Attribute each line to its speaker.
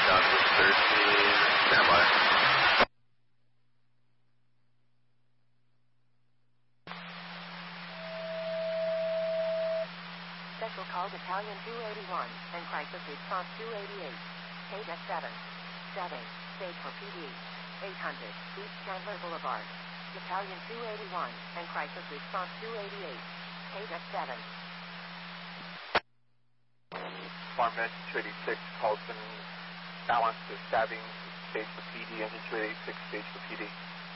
Speaker 1: Southwest 13, standby.
Speaker 2: Special call Battalion 281 and Crisis Response 288. Page F7. Stabbing. Stage for PD. 800 East Chandler Boulevard. Battalion 281 and Crisis Response 288. Page F7.
Speaker 3: Farm Med 286 calls in balance to stabbing. Stage for PD. Engine 286 stage for PD.